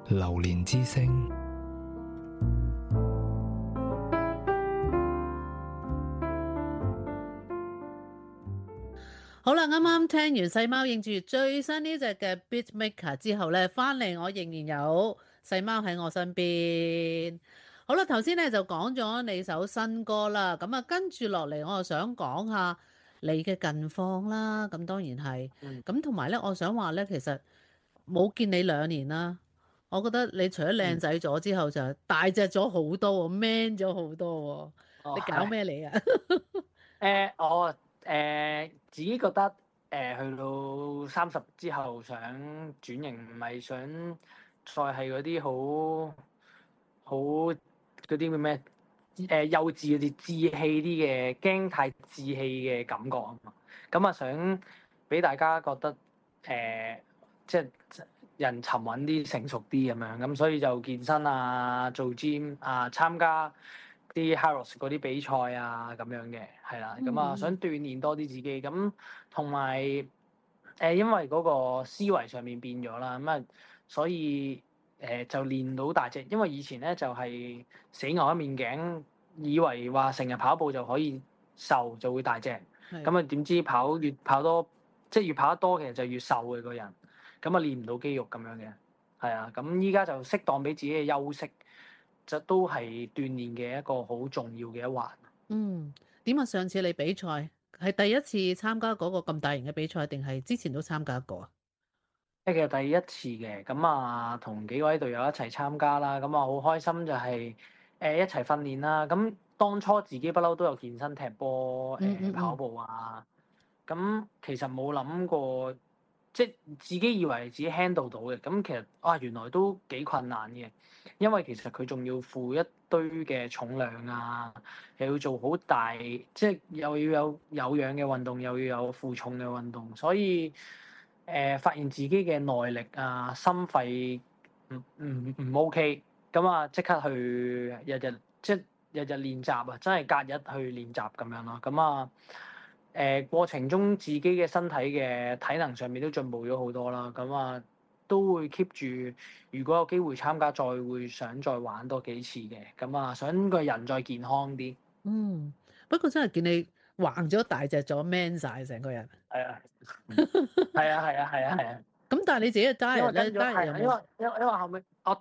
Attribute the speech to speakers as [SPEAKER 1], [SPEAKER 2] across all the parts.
[SPEAKER 1] 榴蓮之聲。
[SPEAKER 2] 好啦，啱啱聽完細貓應住最新呢隻嘅 Beatmaker 之後咧，翻嚟我仍然有細貓喺我身邊。好啦，頭先咧就講咗你首新歌啦，咁啊跟住落嚟，我就想講下你嘅近況啦。咁當然係，咁同埋咧，我想話咧，其實冇見你2年啦，我覺得你除咗靚仔咗之後，就大隻咗好多喎，man 咗好多喎。你搞咩嚟啊？
[SPEAKER 3] 我自己覺得去到30之後想轉型，唔係想再係嗰啲好嗰啲叫咩幼稚嗰啲稚氣啲嘅，驚太稚氣嘅感覺啊嘛。咁啊想俾大家覺得即係人沉穩啲、成熟啲咁樣，咁所以就健身啊、做 gym 啊、參加啲 Harrods 嗰啲比賽啊咁樣嘅，係啦，咁啊想鍛鍊多啲自己，咁同埋因為嗰個思維上面變咗啦，咁啊所以就練到大隻，因為以前咧就係死牛一面頸，以為話成日跑步就可以瘦就會大隻，咁啊點知越跑多，即係越跑得多，其實就越瘦嘅個人，咁啊練唔到肌肉咁樣嘅，係啊，咁依家就適當俾自己嘅休息。就都係鍛鍊嘅一個好重要嘅一環。
[SPEAKER 2] 點啊？上次你比賽係第一次參加嗰個咁大型嘅比賽，定係之前都參加過啊？
[SPEAKER 3] 其實第一次嘅，咁啊同幾位隊友一齊參加啦，咁啊好開心就係一齊訓練啦。咁當初自己不嬲都有健身、踢波、跑步啊。咁其實冇諗過，即係自己以為自己 handle 到嘅，咁其實原來都幾困難嘅，因為其實佢仲要負一堆嘅重量啊，又要做好大，即係又要有氧嘅運動，又要有負重嘅運動，所以發現自己嘅耐力啊、心肺唔 OK，咁啊即刻去日日練習啊，真係隔日去練習咁樣咯，咁啊〜過程中自己嘅身體嘅體能上面都進步咗好多啦，咁啊都會 keep 住，如果有機會參加，會想再玩多幾次嘅，咁啊想個人再健康啲。
[SPEAKER 2] 不過真係見你橫咗大隻咗 man 晒成個人。
[SPEAKER 3] 係啊，係啊，係啊，係啊，係啊。
[SPEAKER 2] 咁但係你自己嘅 diet 咧
[SPEAKER 3] 因為跟咗
[SPEAKER 2] ，diet 有
[SPEAKER 3] 係，
[SPEAKER 2] 冇？
[SPEAKER 3] 因為後尾我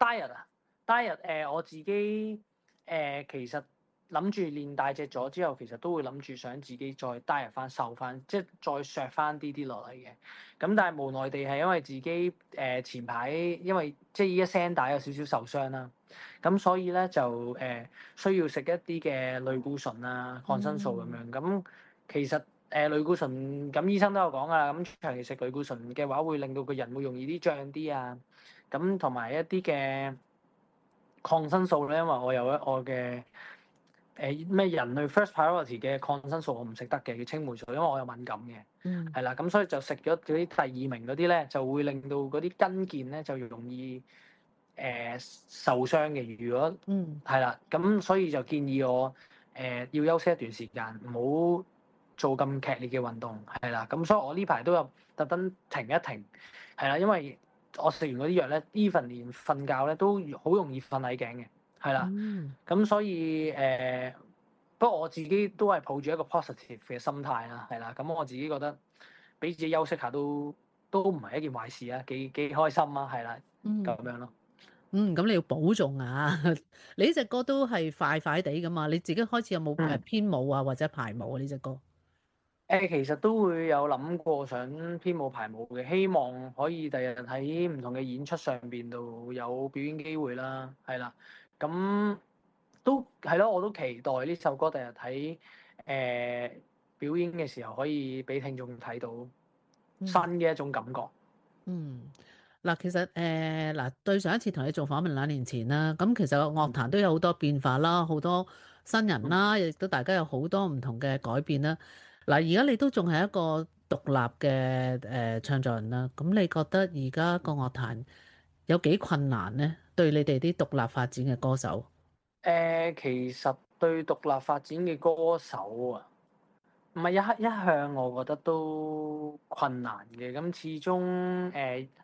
[SPEAKER 3] diet 我自己其實諗住練大隻咗之後，其實都會諗住想自己再 diet 翻瘦翻，即係再削翻啲落嚟嘅。咁但係無奈地係因為自己前排因為即係依家聲帶有少少受傷啦，咁所以咧就需要食一啲嘅類固醇啊、抗生素咁樣。咁其實類固醇咁醫生都有講噶啦，咁長期食類固醇嘅話，會令到個人會容易啲脹啲啊。咁同埋一啲嘅抗生素咧，因為我有我嘅咩人類 first priority 嘅抗生素我唔食得嘅，叫青霉素，因為我有敏感嘅，係啦，咁所以就食咗嗰啲第二名嗰啲咧，就會令到嗰啲筋腱咧就容易受傷嘅。如果係啦，咁所以就建議我要休息一段時間，唔好做咁劇烈嘅運動，係啦。咁所以我呢排都有特登停一停，係啦，因為我食完嗰啲藥咧，even 連瞓覺咧都好容易瞓捩頸嘅，係啦。咁所以不過我自己都係抱住一個 positive 嘅心態啦，係啦。咁我自己覺得俾自己休息下都唔係一件壞事啊，幾開心啊，係啦，咁樣咯。
[SPEAKER 2] 咁你要保重啊！你呢隻歌都係快快地噶嘛？你自己開始有冇編舞啊，或者排舞啊？呢隻歌
[SPEAKER 3] 其實都會有諗過想編舞排舞嘅，希望可以第日喺唔同嘅演出上邊度有表演機會啦，係啦。咁都係咯，我都期待呢首歌第日喺表演嘅時候可以俾聽眾睇到新嘅一種感覺。
[SPEAKER 2] 嗱，其實嗱，對上一次同你做訪問2年前啦，咁其實個樂壇都有好多變化啦，好多新人啦，亦都大家有好多唔同嘅改變啦。嗱，而家你都仲係一個獨立嘅唱作人啦，咁你覺得而家個樂壇有幾困難呢？對你哋啲獨立發展嘅歌手？
[SPEAKER 3] 其實對獨立發展嘅歌手啊，唔係一向我覺得都困難嘅。咁始終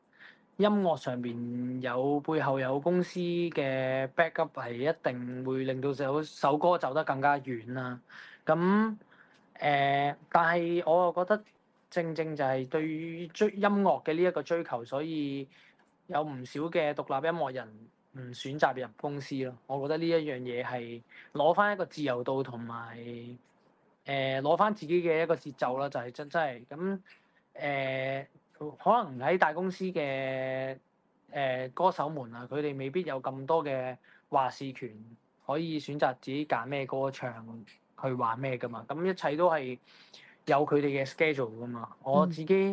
[SPEAKER 3] 音樂上邊背後有公司嘅 backup 係一定會令到首歌走得更加遠啦。咁但係我又覺得正正就係對於音樂嘅呢一個追求，所以有唔少嘅獨立音樂人唔選擇入公司咯。我覺得呢一樣嘢係攞翻一個自由度同埋攞翻自己嘅一個節奏啦，就係真係咁誒。可能喺大公司嘅歌手們啊，佢哋未必有咁多嘅話事權，可以選擇自己揀咩歌唱去玩咩噶嘛。咁一切都係有佢哋嘅 schedule 噶嘛。我
[SPEAKER 2] 嗯。
[SPEAKER 3] 自己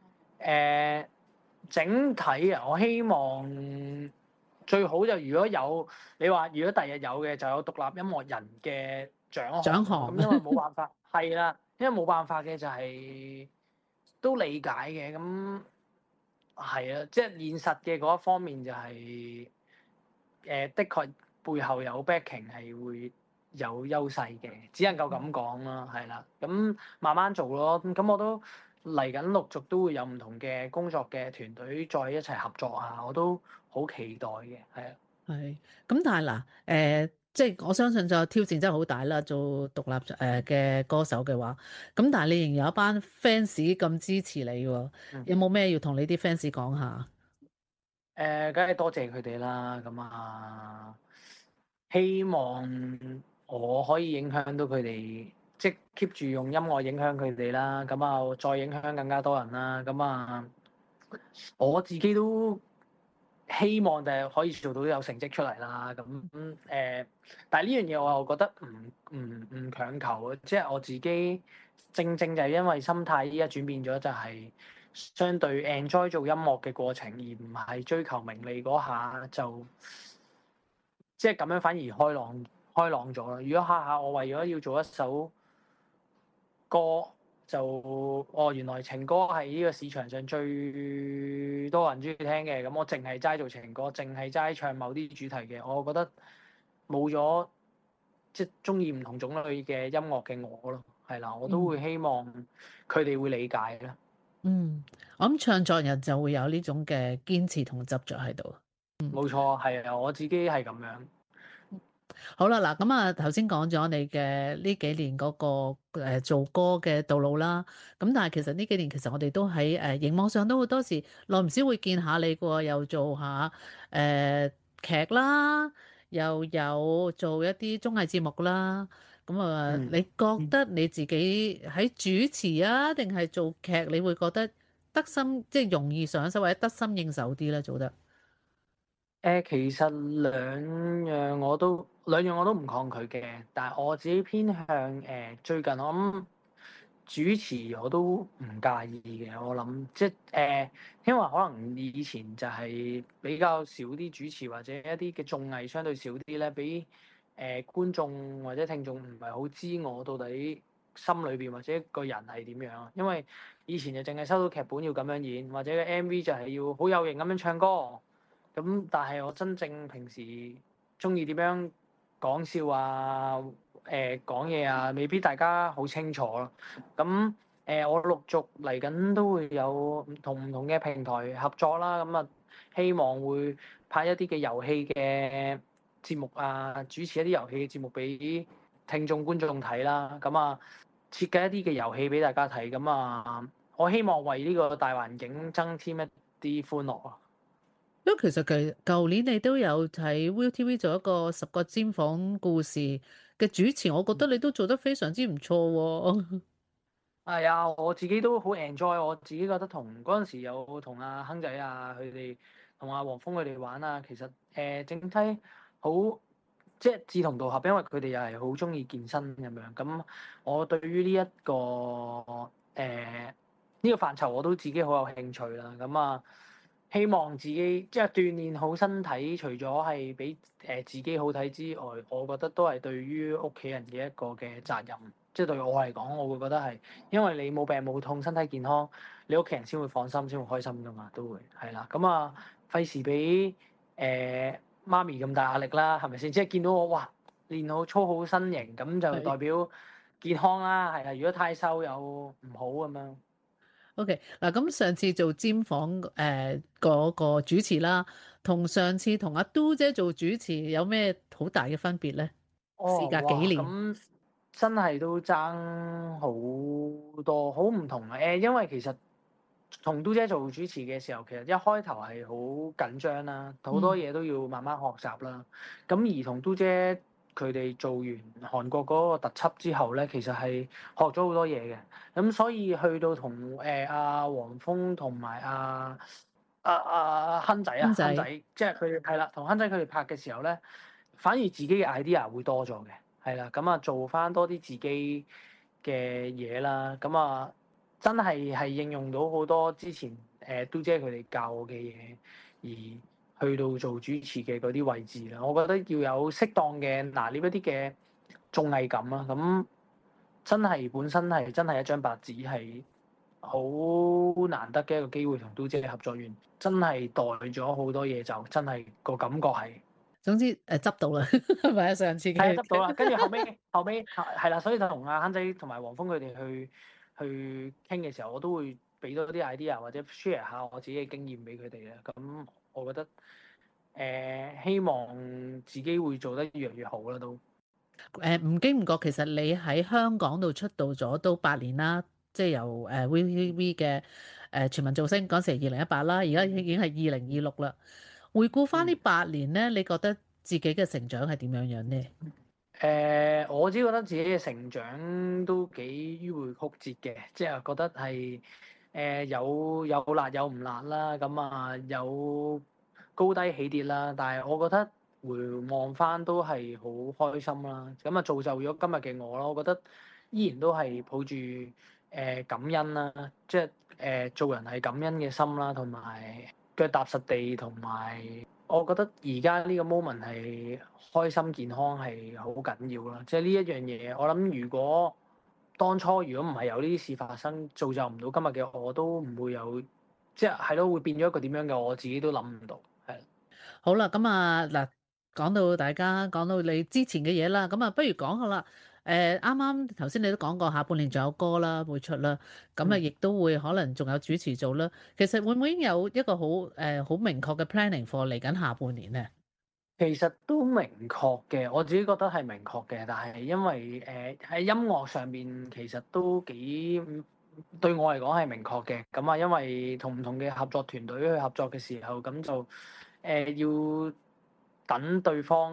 [SPEAKER 3] 整體啊，我希望最好就如果有你話，如果第日有嘅就有獨立音樂人嘅獎項咯。
[SPEAKER 2] 獎項。
[SPEAKER 3] 咁因為冇辦法係啦，因為冇辦法嘅就係、都理解嘅。咁係啊，即係現實嘅嗰一方面就係、的確背後有 backing 係會有優勢嘅，只能夠咁講啦，係啦。咁慢慢做咯。咁我都嚟緊陸續都會有唔同嘅工作嘅團隊再一齊合作啊，我都好期待嘅，係啊。
[SPEAKER 2] 係，咁但係嗱，即係我相信就挑戰真係好大啦，做獨立嘅歌手嘅話，咁但係你仍然有一班 fans 咁支持你喎，
[SPEAKER 3] 嗯。
[SPEAKER 2] 有冇咩要同你啲 fans 講下？
[SPEAKER 3] 梗係多謝佢哋啦。咁啊，希望我可以影響到佢哋，即係 keep 住用音樂影響佢哋啦。咁啊，再影響更加多人啦。咁啊，我自己都希望就係可以做到有成績出嚟啦。咁但係呢樣嘢我又覺得唔強求嘅，即係我自己正正就係因為心態依家轉變咗，就係相對 enjoy 做音樂嘅過程，而唔係追求名利嗰下，就即係咁樣反而開朗咗啦。如果下下我為咗要做一首歌，原來情歌係呢個市場上最多人中意聽嘅，咁我淨係齋做情歌，淨係齋唱某啲主題嘅，我覺得冇咗即係中意唔同種類嘅音樂嘅我咯。係啦，我都
[SPEAKER 2] 嗯
[SPEAKER 3] 會希望佢哋會理解啦。
[SPEAKER 2] 嗯，我諗唱作人就會有呢種嘅堅持同執着喺度。
[SPEAKER 3] 冇錯，係啊，我自己係咁樣。
[SPEAKER 2] 好啦，嗱咁啊，頭先講咗你嘅呢幾年嗰個做歌嘅道路啦，咁但係其實呢幾年其實我哋都喺熒幕上都好多時耐唔少會見下你嘅喎，又做下劇啦，又有做一啲綜藝節目啦，咁啊，
[SPEAKER 3] 嗯。
[SPEAKER 2] 你覺得你自己喺主持啊，定係做劇，你會覺得得心即係容易上手或者得心應手啲咧做得？
[SPEAKER 3] 其實兩樣我都唔抗拒嘅，但係我自己偏向最近我諗主持我都唔介意嘅。我諗即係因為可能以前就係比較少啲主持或者一啲嘅綜藝相對少啲咧，俾觀眾或者聽眾唔係好知我到底心裏邊或者個人係點樣。因為以前就淨係收到劇本要咁樣演，或者個 MV 就係要好有型咁樣唱歌。咁但係我真正平時中意點樣講笑啊、講嘢啊，未必大家好清楚咯。咁我陸續嚟緊都會有唔同嘅平台合作啦。咁啊，希望會拍一啲嘅遊戲嘅節目啊，主持一啲遊戲嘅節目俾聽眾觀眾睇啦。咁啊，設計一啲嘅遊戲俾大家睇。咁啊，我希望為呢個大環境增添一啲歡樂啊！
[SPEAKER 2] 因為其實舊年你都有喺 ViuTV 做一個10個尖房故事嘅主持，我覺得你都做得非常之唔錯喎。
[SPEAKER 3] 係啊，我自己都好 enjoy，我自己覺得同嗰陣時有同阿亨仔啊佢哋同阿黃峰佢哋玩啊，其實整體好即係志同道合，因為佢哋又係好中意健身咁樣。咁我對於呢個範疇我都自己好有興趣啦。咁啊，希望自己即係鍛鍊好身體，除咗係俾自己好睇之外，我覺得都係對於屋企人嘅一個嘅責任。即係對我嚟講，我會覺得係，因為你冇病冇痛，身體健康，你屋企人先會放心，先會開心噶嘛，都會係啦。咁啊，費事俾媽咪咁大壓力啦，係咪先？即係見到我哇練好操好身形，咁就
[SPEAKER 2] 係。
[SPEAKER 3] 代表健康啦，係啊。如果太瘦又唔好咁樣。
[SPEAKER 2] OK，嗱咁上次做尖房嗰個主持啦，同上次同阿嘟姐做主持有咩好大嘅分別咧？事
[SPEAKER 3] 哦，
[SPEAKER 2] 隔幾
[SPEAKER 3] 哇，
[SPEAKER 2] 年，
[SPEAKER 3] 咁真係都爭好多，好唔同啊！因為其實同嘟姐做主持嘅時候，其實一開頭係好緊張啦，好多
[SPEAKER 2] 嗯，
[SPEAKER 3] 嘢都要慢慢學習啦。咁而同嘟姐佢哋做完韓國嗰個特輯之後咧，其實係學咗好多嘢嘅。咁所以去到同阿黃峰同埋阿亨仔啊，
[SPEAKER 2] 亨仔，
[SPEAKER 3] 亨仔，即係佢係啦，同亨仔佢哋拍嘅時候咧，反而自己嘅 idea 會多咗嘅，係啦，咁啊做翻多啲自己嘅嘢啦，咁啊真係應用到好多之前嘟姐佢哋教我嘅嘢，而去到做主持嘅嗰啲位置啦，我覺得要有適當嘅拿捏一啲嘅綜藝感啦，咁真係本身係真係一張白紙係。好難得嘅一個機會同嘟姐合作完，真係代咗好多嘢，就真係個感覺係
[SPEAKER 2] 總之執到啦，係咪啊？上次
[SPEAKER 3] 係啊
[SPEAKER 2] 嘅
[SPEAKER 3] 執到啦。跟住後尾係啦，所以就同阿亨仔同埋黃峰佢哋去傾嘅時候，我都會俾多啲 idea 或者 share 下我自己嘅經驗俾佢哋啦。咁我覺得希望自己會做得越嚟越好啦都。
[SPEAKER 2] 唔經唔覺，其實你喺香港度出道咗都8年啦，即係由ViuTV 嘅全民造星嗰時係2018啦，而家已經係2026啦。回顧翻呢
[SPEAKER 3] 嗯。
[SPEAKER 2] 8年咧，你覺得自己嘅成長係點樣樣呢？
[SPEAKER 3] 我只覺得自己嘅成長都幾迂迴曲折嘅，即係覺得係有辣有唔辣啦，咁啊有高低起跌啦，但係我覺得回望翻都係好開心啦，咁啊造就咗今日嘅我咯，我覺得依然都係抱住感恩啦，即係做人係感恩嘅心啦，同埋腳踏實地，同埋我覺得而家呢個 moment 係開心健康係好緊要啦，即係呢一樣嘢，我諗如果當初如果唔係有呢啲事發生，造就唔到今日嘅我，都唔會有，即係咯，會變咗一個點樣嘅我自己都諗唔到，係。
[SPEAKER 2] 好啦，咁啊嗱，講到大家講到你之前嘅嘢啦，咁啊不如講下啦。啱啱頭先你都講過，下半年仲有歌啦會出啦，咁啊
[SPEAKER 3] 嗯。
[SPEAKER 2] 亦都會可能仲有主持做啦。其實會唔會已經有一個好明確嘅 planning for 嚟緊下半年咧？
[SPEAKER 3] 其實都明確嘅，我自己覺得係明確嘅，但係因為喺音樂上面其實都幾對我嚟講係明確嘅，咁啊因為同唔同嘅合作團隊去合作嘅時候，咁就要等對方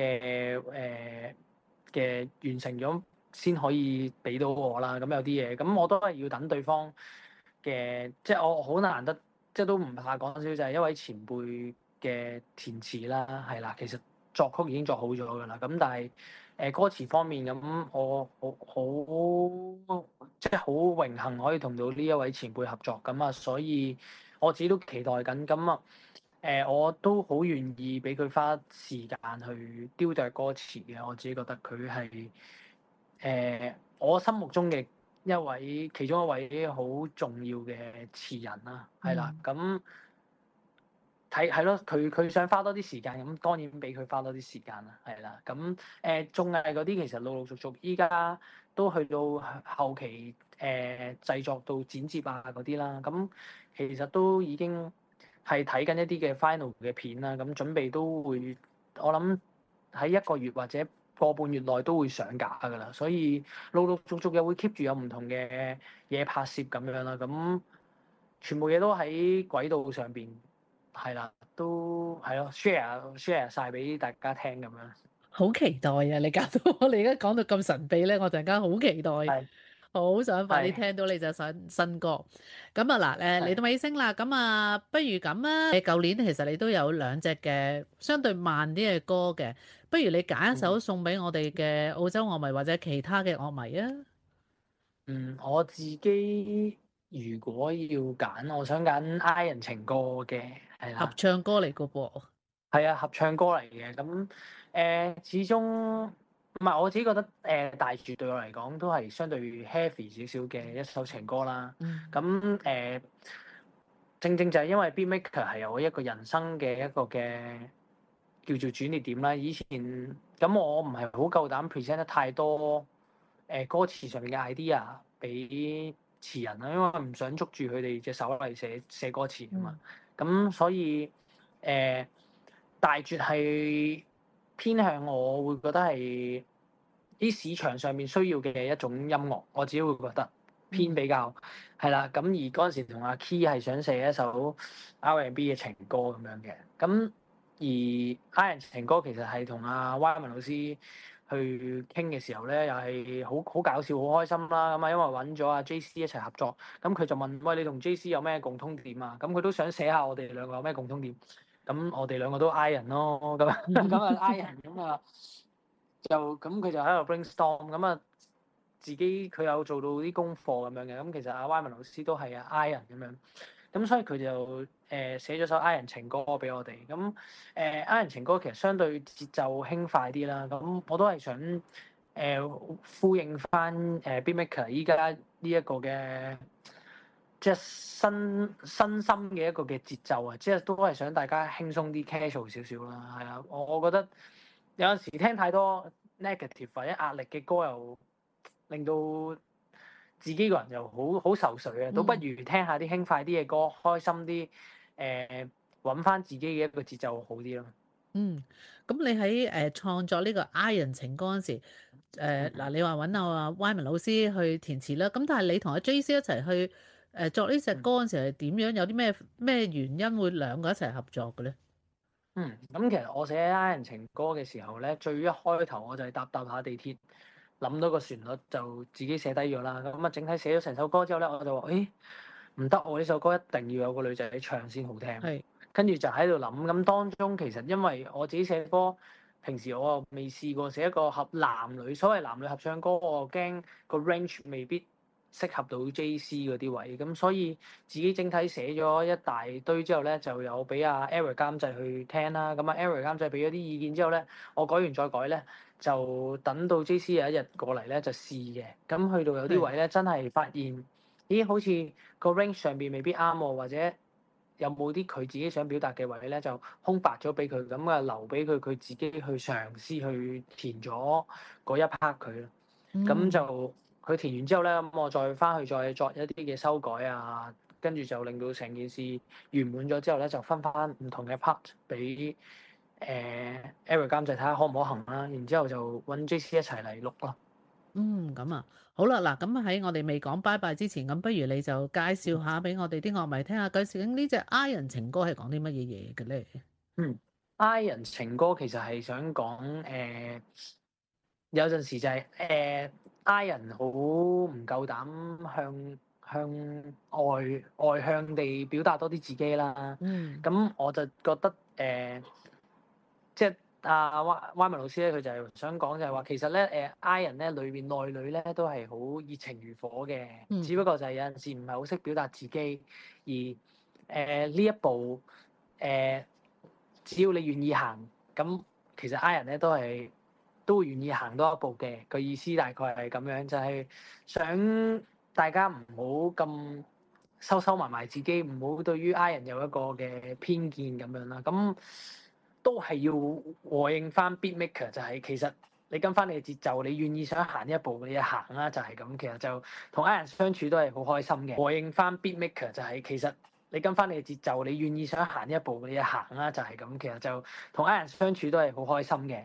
[SPEAKER 3] 嘅完成咗先可以俾到我啦，咁有啲嘢，咁我都係要等對方嘅，即係我好難得，即係都唔怕講少，就係一位前輩嘅填詞啦，係啦，其實作曲已經作好咗㗎啦，咁但係歌詞方面咁，我好即係好榮幸可以同到呢一位前輩合作，咁啊，所以我自己都期待緊，咁啊我都好願意俾佢花時間去雕琢歌詞嘅，我自己覺得佢係我心目中嘅其中一位好重要嘅詞人啦，係啦，
[SPEAKER 2] 嗯。
[SPEAKER 3] 咁係咯，佢想花多啲時間，咁當然俾佢花多啲時間啦，係啦，咁綜藝嗰啲其實陸陸續續依家都去到後期製作到剪接啊嗰啲啦，咁其實都已經係睇緊一啲嘅 final 嘅片啦，咁準備都會我諗喺一個月或者個半月內都會上架㗎啦，所以陸陸續續又會 keep 住有唔同嘅嘢拍攝咁樣啦，咁全部嘢都喺軌道上邊。係啦，都係咯，share 晒俾大家聽咁樣。
[SPEAKER 2] 好期待啊！你搞到我，你而家講到咁神秘咧，我突然間好期待，
[SPEAKER 3] 係
[SPEAKER 2] 好想快啲
[SPEAKER 3] 係
[SPEAKER 2] 聽到你隻新歌。咁啊嗱，嚟到
[SPEAKER 3] 係。
[SPEAKER 2] 尾聲啦，咁啊，不如咁啊，舊年其實你都有兩隻嘅相對慢啲嘅歌嘅，不如你揀一首
[SPEAKER 3] 嗯
[SPEAKER 2] 送俾我哋嘅澳洲樂迷或者其他嘅樂迷啊，
[SPEAKER 3] 我自己如果要揀，我想揀 I 人情歌嘅，係
[SPEAKER 2] 合
[SPEAKER 3] 啦，
[SPEAKER 2] 唱歌嚟個噃，
[SPEAKER 3] 係啊，合唱歌嚟嘅。咁始終唔係我自己覺得大樹對我嚟講都係相對 heavy 少少嘅一首情歌啦。
[SPEAKER 2] 嗯，
[SPEAKER 3] 咁正正就係因為 Beatmaker 係有一個人生嘅一個嘅叫做轉捩點啦。以前咁我唔係好夠膽 present 得太多歌詞上面嘅 idea 俾詞人啦，因為唔想捉住佢哋隻手嚟寫歌詞啊嘛。
[SPEAKER 2] 嗯
[SPEAKER 3] 咁所以大絕係偏向我會覺得係啲市場上面需要嘅一種音樂，我自己會覺得偏比較係啦。咁而嗰陣時同阿 Key 係想寫一首 R&B 嘅情歌咁樣嘅。咁而 I 人情歌其實係同阿 Wyman 老師去傾嘅時候咧，又係好搞笑、好開心啦。咁啊，因為揾咗阿 JC 一齊合作，咁佢就問：喂，你同 JC 有咩共通點啊？咁佢都想寫下我哋兩個有咩共通點。咁我哋兩個都 I 人咯，咁啊 I 人咁啊，就咁佢就喺度 brainstorm，咁啊自己佢有做到啲功課咁樣嘅。咁其實阿 Wyman 老師都係I 人咁樣。咁所以佢就寫咗首 I 人情歌俾我哋。咁I 人情歌其實相對節奏輕快啲啦。咁我都係想呼應翻Beatmaker 依家呢一個嘅即係新心嘅一個嘅節奏啊，即係都係想大家輕鬆啲 casual 少少啦。係啊，我覺得有陣時聽太多 negative 或者壓力嘅歌又令到自己個人又好受水啊，倒不如聽下啲輕快啲嘅歌，開心啲，揾翻自己嘅一個節奏好啲咯。
[SPEAKER 2] 咁你喺創作呢個 I 人情歌嗰陣時，嗱你話揾阿 Wyman 老師去填詞啦，咁但係你同阿 JC 一齊去作呢隻歌嗰陣時係點樣？有啲咩原因會兩個一齊合作嘅咧？
[SPEAKER 3] 咁其實我寫 I 人情歌嘅時候咧，最一開頭我就係搭下地鐵，諗到個旋律就自己寫低咗啦。咁啊，整體寫咗成首歌之後咧，我就話：誒唔得，我呢首歌一定要有個女仔唱先好聽。
[SPEAKER 2] 係。
[SPEAKER 3] 跟住就喺度諗，咁當中其實因為我自己寫歌，平時我又未試過寫一個合男女，所謂男女合唱歌，我又驚個 range 未必適合到 JC 嗰啲位，咁所以自己整體寫咗一大堆之後咧，就有俾阿 Eric 監製去聽啦。咁啊 Eric 監製俾咗啲意見之後咧，我改完再改咧，就等到 JC 有一日過嚟咧就試嘅。咁去到有啲位咧，真係發現，咦好似個 range 上邊未必啱喎，或者有冇啲佢自己想表達嘅位咧，就空白咗俾佢，咁啊留俾佢自己去嘗試去填咗嗰一 part 佢咯。咁就佢填完之後咧，咁我再翻去再作一啲嘅修改啊，跟住就令到成件事圓滿咗之後咧，就分翻唔同嘅 part 俾Eric 監製睇下可唔可行啦。然之後就揾 JC 一齊嚟錄咯。
[SPEAKER 2] 咁啊，好啦，嗱，咁喺我哋未講拜拜之前，咁不如你就介紹下俾我哋啲樂迷聽下，究竟呢隻 I 人情歌係講啲乜嘢嘢嘅咧
[SPEAKER 3] ？I 人情歌其實係想講有陣時就係I 人好唔夠膽向外向地表達多啲自己啦。咁我就覺得即係阿 Wyman 老師咧，佢就係想講就係話，其實咧I 人咧裏邊內裏咧都係好熱情如火嘅，只不過就係有陣時唔係好識表達自己，而呢一步只要你願意行，咁其實 I 人咧都會願意行多一步嘅。個意思大概係咁樣，就係想大家唔好咁收埋自己，唔好對於 I 人有一個嘅偏見咁樣啦。咁都係要和應翻 Beatmaker，就係其實你跟翻你嘅節奏，你願意想行一步你就行啦，就係咁。其實就同 I 人相處都係好開心嘅。和應翻 Beatmaker，就係其實你跟翻你嘅節奏，你願意想行一步你就行啦，就係咁。其實就同 I 人相處都係好開心嘅。